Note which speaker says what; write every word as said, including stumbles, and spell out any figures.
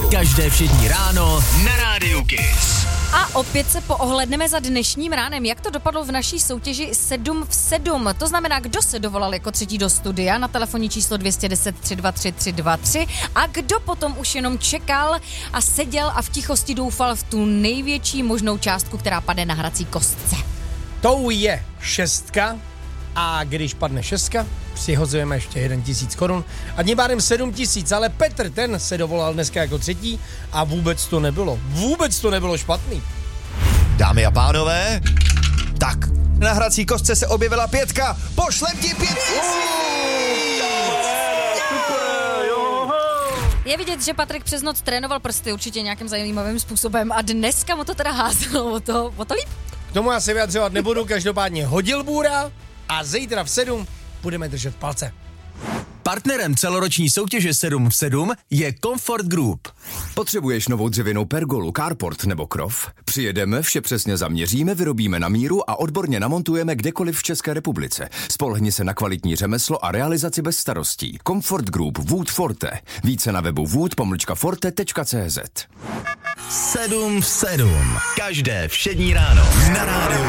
Speaker 1: Každé všední ráno na Rádiu Kiss.
Speaker 2: A opět se poohledneme za dnešním ránem, jak to dopadlo v naší soutěži sedm v sedm. To znamená, kdo se dovolal jako třetí do studia na telefonní číslo dvě jedna deset, tři dva tři, tři dva tři a kdo potom už jenom čekal a seděl a v tichosti doufal v tu největší možnou částku, která padne na hrací kostce.
Speaker 3: Tou je šestka a když padne šestka, přihozujeme ještě jeden tisíc korun a tím pádem sedm tisíc, ale Petr ten se dovolal dneska jako třetí a vůbec to nebylo, vůbec to nebylo špatný.
Speaker 4: Dámy a pánové, tak, na hrací kostce se objevila pětka, pošlem ti pět
Speaker 2: Je vidět, že Patrik přes noc trénoval prsty určitě nějakým zajímavým způsobem a dneska mu to teda házelo o to, o to líp.
Speaker 3: K tomu já se vyjadřovat nebudu, každopádně hodil bůra a zítra v sedm budeme držet palce.
Speaker 1: Partnerem celoroční soutěže sedm v sedm je Comfort Group.
Speaker 5: Potřebuješ novou dřevěnou pergolu, carport nebo krov? Přijedeme, vše přesně zaměříme, vyrobíme na míru a odborně namontujeme kdekoliv v České republice. Spolehni se na kvalitní řemeslo a realizaci bez starostí. Comfort Group Wood Forte. Více na webu wood pomlčka forte tečka cé zet.
Speaker 1: sedm v sedm. Každé všední ráno na Rádiu